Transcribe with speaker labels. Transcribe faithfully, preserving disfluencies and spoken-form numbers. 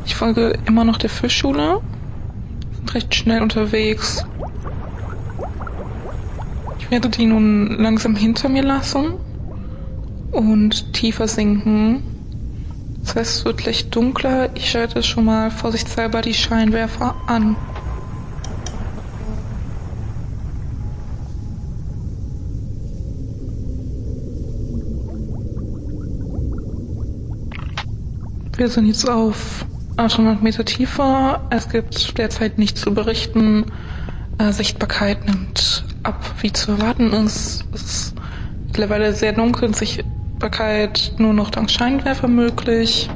Speaker 1: Ich folge immer noch der Fischschule. Sind recht schnell unterwegs. Ich werde die nun langsam hinter mir lassen und tiefer sinken. Das heißt, es wird gleich dunkler. Ich schalte schon mal vorsichtshalber die Scheinwerfer an. Wir sind jetzt auf achthundert Meter tiefer. Es gibt derzeit nichts zu berichten. Äh, Sichtbarkeit nimmt ab, wie zu erwarten ist. Es ist mittlerweile sehr dunkel und Sichtbarkeit nur noch dank Scheinwerfer möglich.